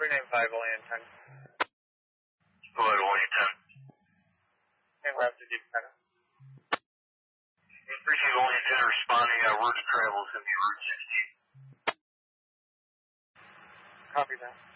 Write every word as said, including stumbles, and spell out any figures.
three nine five, Olean ten. Go ahead, Olean ten. And we're up to Deep Center. We appreciate Olean ten responding. Uh, route to travel is going to be Route sixteen. Copy that.